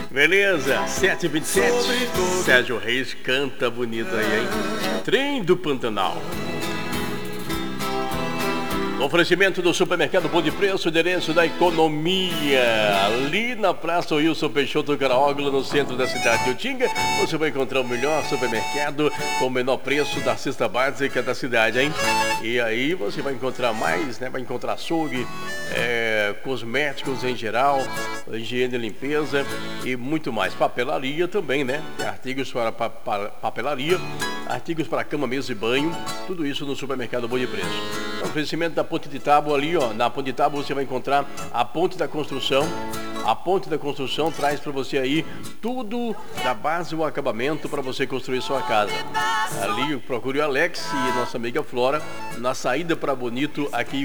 Beleza, 7h27. Sérgio Reis canta bonito aí, hein? Trem do Pantanal. Oferecimento do supermercado Bom de Preço, endereço da economia, ali na Praça Wilson Peixoto Caraógulo, no centro da cidade de Utinga. Você vai encontrar o melhor supermercado com o menor preço da cesta básica da cidade, hein? E aí você vai encontrar mais, né? Vai encontrar açougue, cosméticos em geral, higiene e limpeza e muito mais. Papelaria também, né? Artigos para papelaria, artigos para cama, mesa e banho, tudo isso no supermercado Bom de Preço. Oferecimento da Ponte de Tábua ali, ó. Na Ponte de Tábua você vai encontrar a Ponte da Construção. A Ponte da Construção traz para você aí tudo da base ao acabamento para você construir sua casa. Ali procure o Alex e nossa amiga Flora na saída para Bonito aqui